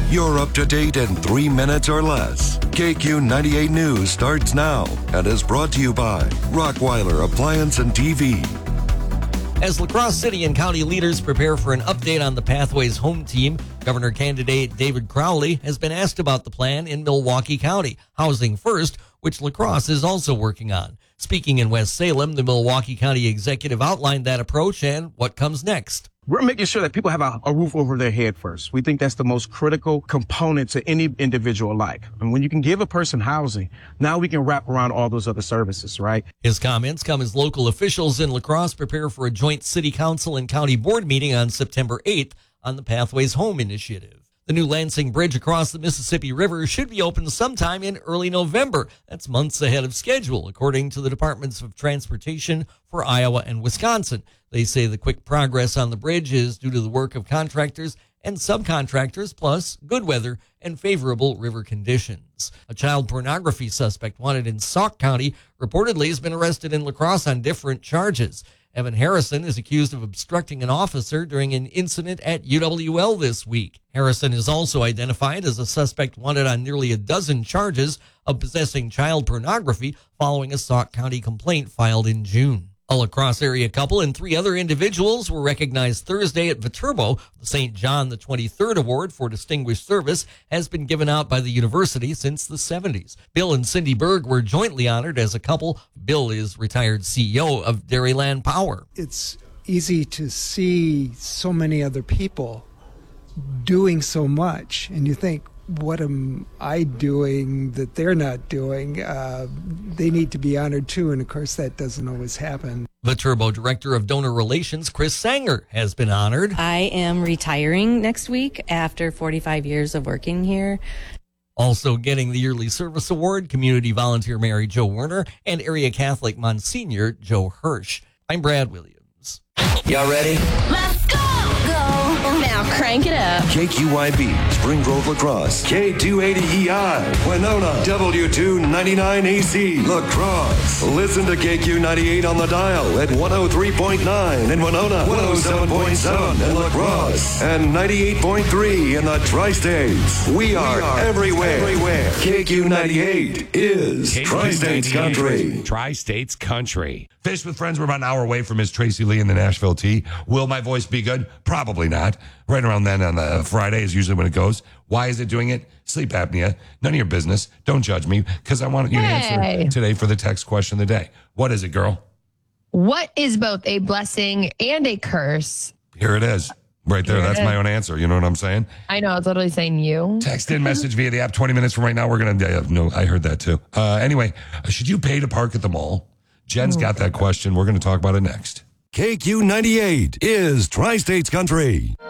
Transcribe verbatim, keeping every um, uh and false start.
You're up to date in three minutes or less. K Q ninety-eight News starts now and is brought to you by Rockweiler Appliance and T V. As La Crosse City and county leaders prepare for an update on the Pathways home team, Governor candidate David Crowley has been asked about the plan in Milwaukee County, Housing First, which La Crosse is also working on. Speaking in West Salem, the Milwaukee County executive outlined that approach and what comes next. We're making sure that people have a, a roof over their head first. We think that's the most critical component to any individual life. And when you can give a person housing, now we can wrap around all those other services, right? His comments come as local officials in La Crosse prepare for a joint city council and county board meeting on September eighth on the Pathways Home Initiative. The new Lansing Bridge across the Mississippi River should be open sometime in early November. That's months ahead of schedule, according to the Departments of Transportation for Iowa and Wisconsin. They say the quick progress on the bridge is due to the work of contractors and subcontractors, plus good weather and favorable river conditions. A child pornography suspect wanted in Sauk County reportedly has been arrested in La Crosse on different charges. Evan Harrison is accused of obstructing an officer during an incident at U W L this week. Harrison is also identified as a suspect wanted on nearly a dozen charges of possessing child pornography following a Sauk County complaint filed in June. A La Crosse area couple and three other individuals were recognized Thursday at Viterbo. The Saint John the twenty-third Award for Distinguished Service has been given out by the university since the seventies. Bill and Cindy Berg were jointly honored as a couple. Bill is retired C E O of Dairyland Power. It's easy to see so many other people doing so much, and you think, what am I doing that they're not doing? Uh, they need to be honored too, and of course that doesn't always happen. Viterbo Director of Donor Relations, Chris Sanger, has been honored. I am retiring next week after forty-five years of working here. Also getting the Yearly Service Award, Community Volunteer Mary Jo Werner and Area Catholic Monsignor Joe Hirsch. I'm Brad Williams. Y'all ready? Let's go! Go! Now crank it up. K Q Y B, Spring Grove La Crosse, K two eighty E I, Winona, W two ninety-nine A C, La Crosse. Listen to K Q ninety-eight on the dial at one oh three point nine in Winona, one oh seven point seven in La Crosse, and ninety-eight point three in the Tri-States. We are, we are everywhere. everywhere. K Q ninety-eight is Tri-States Country. Tri-States Country. Fish with Friends, we're about an hour away from Miss Tracy Lee in the Nashville Tea. Will my voice be good? Probably not. Right around then on the Friday is usually when it goes. Why is it doing it? Sleep apnea. None of your business. Don't judge me, because I wanted you to Hey. answer today for the text question of the day. What is it, girl? What is both a blessing and a curse? Here it is. Right there. Here it That's is. my own answer. You know what I'm saying? I know, I was literally saying you. Text in message via the app. twenty minutes from right now, we're going to, uh, no, I heard that too. Uh, anyway, should you pay to park at the mall? Jen's got that question. We're going to talk about it next. K Q ninety-eight is Tri-States Country.